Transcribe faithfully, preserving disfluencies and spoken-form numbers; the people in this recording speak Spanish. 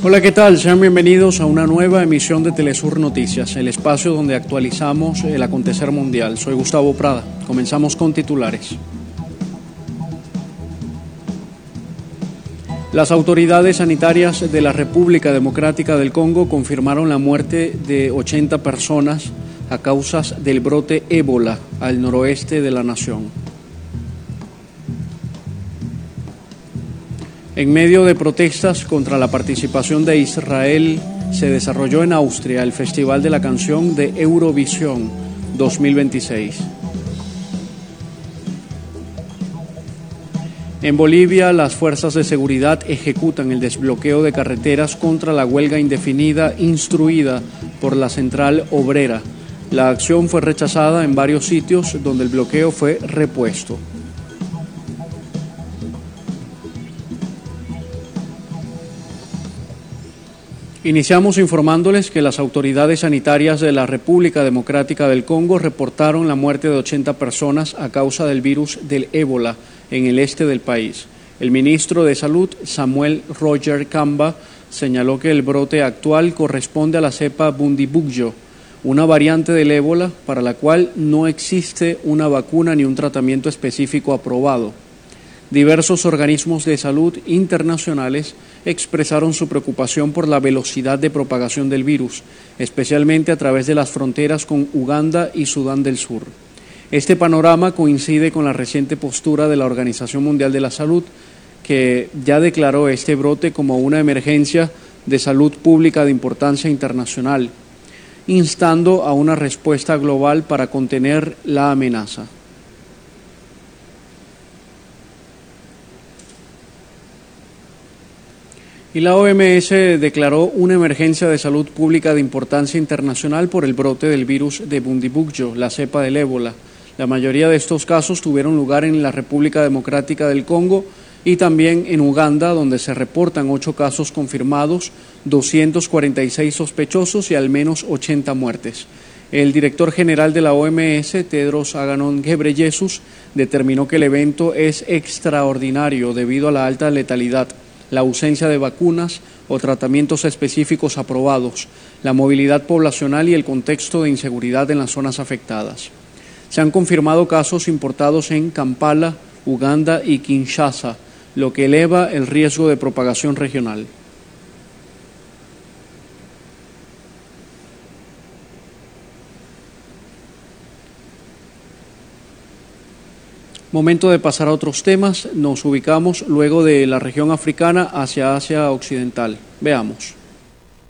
Hola, ¿qué tal? Sean bienvenidos a una nueva emisión de Telesur Noticias, el espacio donde actualizamos el acontecer mundial. Soy Gustavo Prada. Comenzamos con titulares. Las autoridades sanitarias de la República Democrática del Congo confirmaron la muerte de ochenta personas a causa del brote ébola al noroeste de la nación. En medio de protestas contra la participación de Israel, se desarrolló en Austria el Festival de la Canción de Eurovisión dos mil veintiséis. En Bolivia, las fuerzas de seguridad ejecutan el desbloqueo de carreteras contra la huelga indefinida instruida por la Central Obrera. La acción fue rechazada en varios sitios donde el bloqueo fue repuesto. Iniciamos informándoles que las autoridades sanitarias de la República Democrática del Congo reportaron la muerte de ochenta personas a causa del virus del ébola en el este del país. El ministro de Salud, Samuel Roger Kamba, señaló que el brote actual corresponde a la cepa Bundibugyo, una variante del ébola para la cual no existe una vacuna ni un tratamiento específico aprobado. Diversos organismos de salud internacionales expresaron su preocupación por la velocidad de propagación del virus, especialmente a través de las fronteras con Uganda y Sudán del Sur. Este panorama coincide con la reciente postura de la Organización Mundial de la Salud, que ya declaró este brote como una emergencia de salud pública de importancia internacional, instando a una respuesta global para contener la amenaza. Y la O M S declaró una emergencia de salud pública de importancia internacional por el brote del virus de Bundibugyo, la cepa del ébola. La mayoría de estos casos tuvieron lugar en la República Democrática del Congo y también en Uganda, donde se reportan ocho casos confirmados, doscientos cuarenta y seis sospechosos y al menos ochenta muertes. El director general de la O M S, Tedros Adhanom Ghebreyesus, determinó que el evento es extraordinario debido a la alta letalidad, la ausencia de vacunas o tratamientos específicos aprobados, la movilidad poblacional y el contexto de inseguridad en las zonas afectadas. Se han confirmado casos importados en Kampala, Uganda y Kinshasa, lo que eleva el riesgo de propagación regional. Momento de pasar a otros temas. Nos ubicamos luego de la región africana hacia Asia Occidental. Veamos.